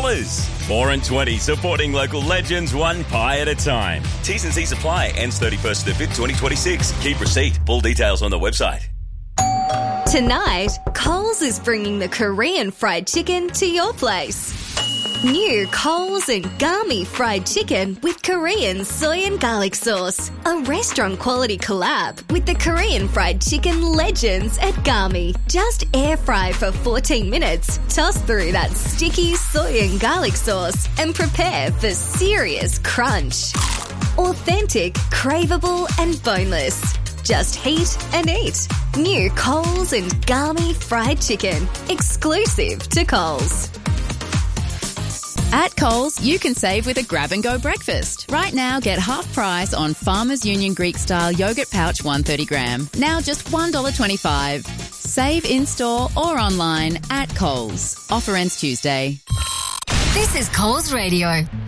$4 and $20, supporting local legends one pie at a time. T's and C's apply. Ends 31st of the 5th, 2026. Keep receipt. Full details on the website. Tonight, Coles is bringing the Korean fried chicken to your place. New Coles and Gami fried chicken with Korean soy and garlic sauce. A restaurant-quality collab with the Korean fried chicken legends at Gami. Just air fry for 14 minutes, toss through that sticky soy and garlic sauce, and prepare for serious crunch. Authentic, craveable, and boneless. Just heat and eat. New Coles and Gami fried chicken. Exclusive to Coles. At Coles, you can save with a grab-and-go breakfast. Right now, get half price on Farmers Union Greek-style yogurt pouch 130 gram. Now just $1.25. Save in-store or online at Coles. Offer ends Tuesday. This is Coles Radio.